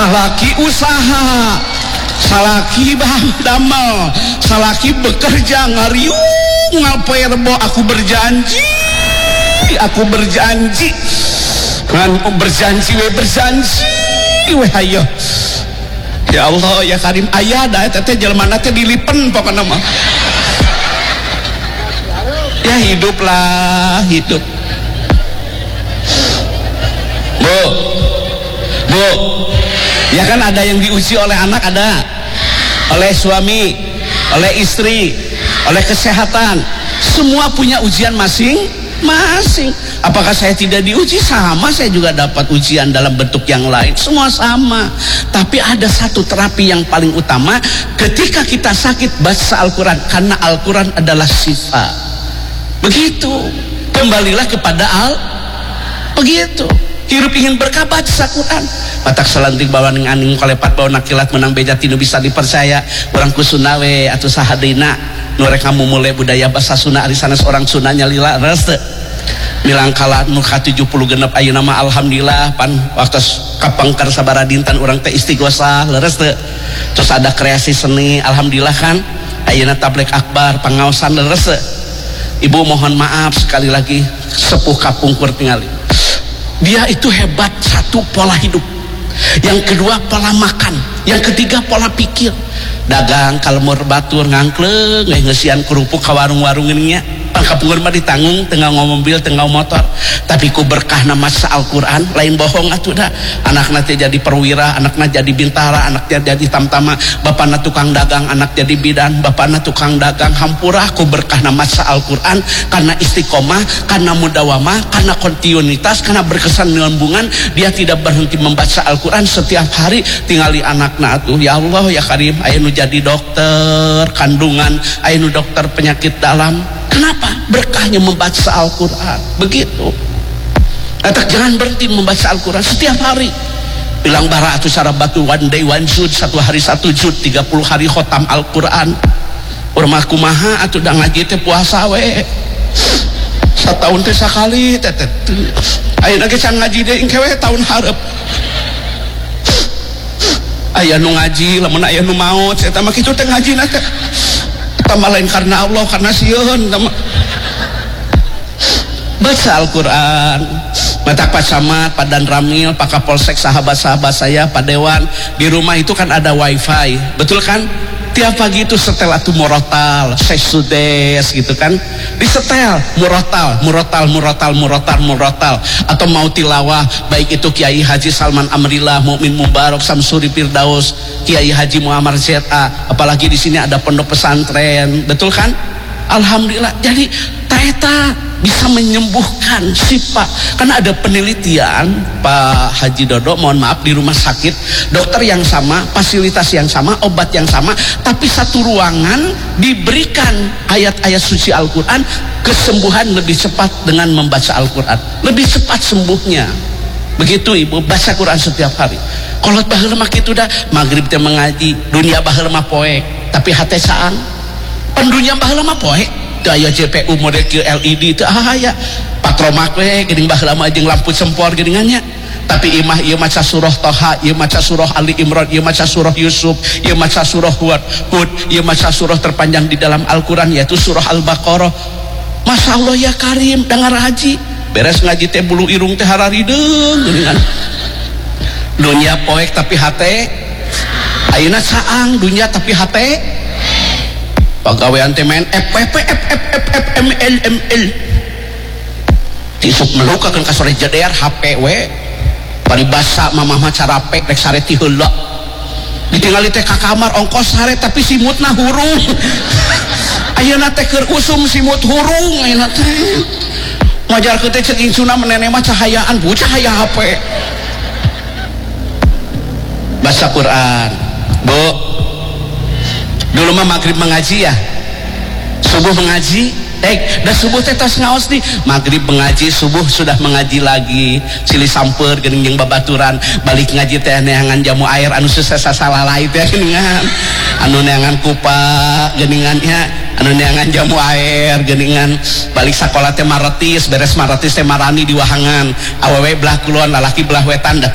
salaki usaha, salaki damel, salaki bekerja ngariung ngapoe rebo. Aku berjanji kan berjanji we hayo. Ya Allah ya Karim, aya da teh jelema teh dilipen pokona mah. Ya hiduplah, hidup. Bu, ya kan ada yang diuji oleh anak, ada oleh suami, oleh istri, oleh kesehatan. Semua punya ujian masing-masing. Apakah saya tidak diuji? Sama, saya juga dapat ujian dalam bentuk yang lain. Semua sama. Tapi ada satu terapi yang paling utama ketika kita sakit, baca Al-Quran, karena Al-Quran adalah syifa. Begitu. Kembalilah kepada begitu. Hirup ingin berkah, baca Quran. Patak selantik bawa ning aning kolepat bawa nakilat menang beja tinu bisa dipercaya. Orang kusunawe atau sahadina nu rek mulai budaya basa Sunda arisana seorang Sundanya lila reste. Milang kala nu ka 70 genep ayeuna mah alhamdulillah pan waktu kapangkar sabaraha dinten urang teh istighosah leres teh. Terus ada kreasi seni alhamdulillah kan. Ayeuna tablek akbar pangaosan leres teh. Ibu mohon maaf sekali lagi, sepuh kapungkur tingali. Dia itu hebat, satu pola hidup, yang kedua pola makan, yang ketiga pola pikir. Dagang kalmur batur ngangkleng ngesian kerupuk ka warung-warung nya pangkapungkur mah ditanggung tengah mobil tengah motor. Tapi ku berkah nama Al-Quran lain bohong atuh dah. Anakna teh jadi perwira, anakna jadi bintara, anaknya jadi tamtama, bapakna tukang dagang, anak jadi bidan, bapakna tukang dagang. Hampurah ku berkah nama Al-Quran karena istiqomah, karena mudawamah, karena kontinuitas, karena berkesan nyambungan. Dia tidak berhenti membaca Al-Quran setiap hari. Tinggali anakna atuh, ya Allah ya Karim, aya nu jadi dokter kandungan, aya nu dokter penyakit dalam. Kenapa? Berkahnya membaca Al-Quran. Begitu. Atak jangan berhenti membaca Al-Quran setiap hari. Bilang bara atuh cara batu one day one jud, 1 hari 1 jud, 30 hari khotam Al-Quran. Urang mah kumaha atuh da ngaji teh puasa we. Satahun teh sakali teh. Ayeuna ge can ngaji deui engke we tahun hareup. Aya nu ngaji lamun aya nu maot eta mah kitu teh ngajina teh. Tambah lain karena Allah, karena sieun baca Al-Quran. Matak Pak Camat, Pak Dan Ramil, Pak Kapolsek, sahabat-sahabat saya, Pak Dewan. Di rumah itu kan ada wifi, betul kan? Tiap pagi itu setel atuh murotal, sesudes gitu kan, disetel murotal atau mau tilawah, baik itu Kiai Haji Salman Amrillah, Mukmin Mubarak, Samsuri Firdaus, Kiai Haji Muhammad ZA, apalagi di sini ada pondok pesantren, betul kan? Alhamdulillah. Jadi taeta bisa menyembuhkan sifat. Karena ada penelitian Pak Haji Dodo, mohon maaf, di rumah sakit dokter yang sama, fasilitas yang sama, obat yang sama, tapi satu ruangan diberikan ayat-ayat suci Al-Quran, kesembuhan lebih cepat dengan membaca Al-Quran, lebih cepat sembuhnya. Begitu ibu, baca Quran setiap hari. Kalau baheula mah kitu dah, magrib teh mengaji, dunia baheula mah poek, tapi hate saang. Pendunya baheula mah poek. Daya CPU model LED itu aya patromak we geuning baheula mah jeung lampu sempor geuningannya. Tapi imah ieu maca surah Toha, ieu maca surah Ali Imran, ieu maca surah Yusuf, ieu maca surah Hud, ieu maca surah terpanjang di dalam Al-Qur'an yaitu surah Al-Baqarah. Masya Allah ya Karim, dengar haji beres ngaji teh bulu irung teh hararideung geuningan. Dunia poek tapi hate ayeuna saang, dunia tapi hate pagawean teh main FML tisuk melukakeun ka sore jeder HP we bari basa mamah mah carapek rek sare ti heula ditinggali teh ka kamar ongkos sare tapi simutna hurung. Ayeuna teh keur usum simut hurung ayeuna teh ngajarkeun teh ceuk insuna menene mah cahayaan bu cahaya HP. Baca Quran bu. Dulu mah maghrib mengaji ya, subuh mengaji, dah subuh teh tos ngaos nih, maghrib mengaji, subuh sudah mengaji lagi, silih samper geuning jeung babaturan, balik ngaji teh neangan jamu air anu sukses salalai teh geuningan, anu neangan kupa geuningannya, anu neangan jamu air geuningan, balik sakola teh maretis, beres maretis teh marani di wahangan, awewe belah kulon lalaki belah wetan.